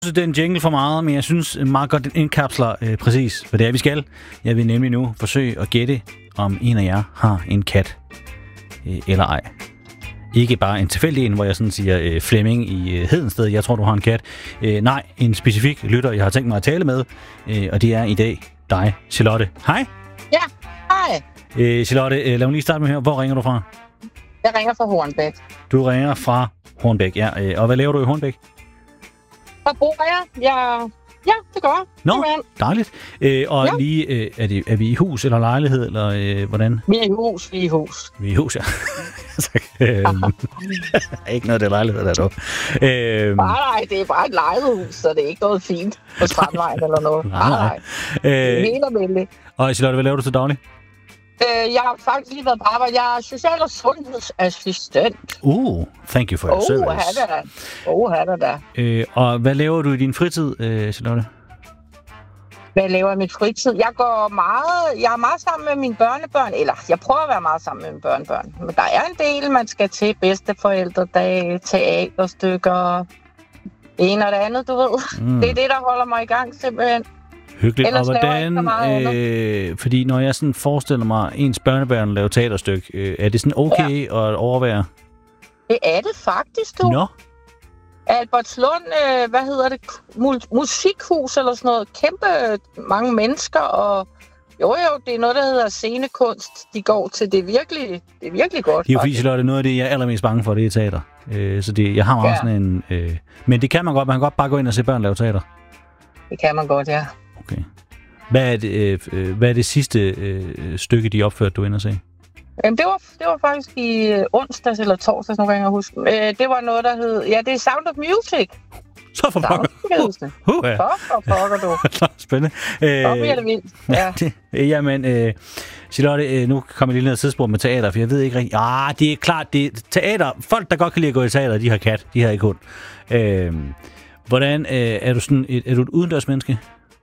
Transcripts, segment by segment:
Den jingle for meget, men jeg synes meget godt, den indkapsler præcis, hvad det er, vi skal. Jeg vil nemlig nu forsøge at gætte, om en af jer har en kat eller ej. Ikke bare en tilfældig en, hvor jeg sådan siger Flemming i Hedensted, jeg tror, du har en kat. Nej, en specifik lytter, jeg har tænkt mig at tale med, og det er i dag dig, Charlotte. Hej. Ja, hej. Charlotte, lad mig lige starte med her. Hvor ringer du fra? Jeg ringer fra Hornbæk. Du ringer fra Hornbæk, ja. Og hvad laver du i Hornbæk? Hvor bor jeg? Ja, det gør jeg. Nå, dejligt. Og ja. Lige, er vi i hus eller lejlighed, eller hvordan? Vi er i hus, Vi er i hus, ja. Tak. Ikke noget, det er lejlighed, der dog. Nej, det er bare et lejlighedshus, så det er ikke noget fint på Strandvejen eller noget. Nej. Det er helt almindeligt. Og Charlotte, hvad laver du til daglig? Jeg har faktisk lige været på arbejde. Jeg er social- og sundhedsassistent. Thank you for your service. Da. Og hvad laver du i din fritid, Charlotte? Hvad laver jeg i min fritid? Jeg er meget sammen med mine børnebørn. Eller, jeg prøver at være meget sammen med mine børnebørn. Men der er en del, man skal til. Bedsteforældredage, teaterstykker, en og det andet, du ved. Det er det, der holder mig i gang, simpelthen. Hyggeligt. Og hvordan, fordi når jeg sådan forestiller mig, ens børnebørn laver teaterstykke, er det sådan okay at overvære? Det er det faktisk, du. Nå? Albertslund, musikhus eller sådan noget. Kæmpe mange mennesker, og jo, det er noget, der hedder scenekunst, de går til. Det er virkelig godt. Det er jo fordi, Charlotte, noget af det, jeg er allermest bange for, det er teater. Så jeg har også sådan en... men det kan man godt. Man kan godt bare gå ind og se børn lave teater. Det kan man godt, ja. Okay. Hvad er det sidste stykke, de opførte, du inde og se? Det var faktisk i onsdags eller torsdags, nu kan jeg huske. Det var noget, der hed... Ja, det er Sound of Music. Så for pokker. For pokker, du. Spændende. Så bliver det vildt. Ja. Jamen, Charlotte, nu kommer jeg lige ned et tidspunkt med teater, for jeg ved ikke rigtig... det er klart, det er teater. Folk, der godt kan lide at gå i teater, de har kat. De har ikke hund. Hvordan er du sådan... Er du et udendørsmenneske?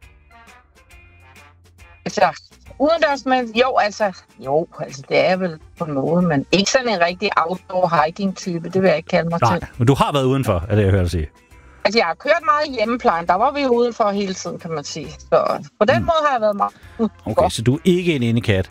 Udendørsmenneske? Jo, det er vel på en måde, men ikke sådan en rigtig outdoor hiking-type. Det vil jeg ikke kalde mig til. Men du har været udenfor, er det, jeg hører dig sige. Altså, jeg har kørt meget i hjemmeplejen. Der var vi jo udenfor hele tiden, kan man sige. Så på den måde har jeg været meget udenfor. Okay, så du er ikke en indekat.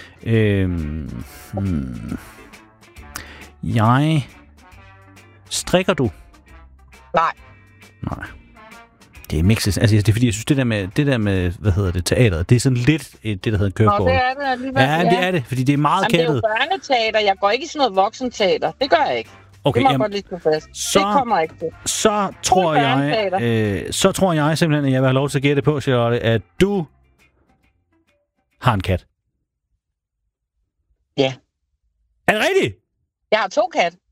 Strikker du? Nej. Det er mixes. Altså, det er fordi, jeg synes, det der med hvad hedder det, teateret, det er sådan lidt det, der hedder en curveball. Nå, det er det alligevel. Ja, det er det, fordi det er meget kattet. Det er jo børneteater. Jeg går ikke i sådan noget voksenteater. Det gør jeg ikke. Okay, det må jeg godt lige stå fast. Det kommer ikke til. Så tror jeg simpelthen, at jeg vil have lov til at gætte på, Charlotte, at du har en kat. Ja. Er det rigtigt? Jeg har 2 katte.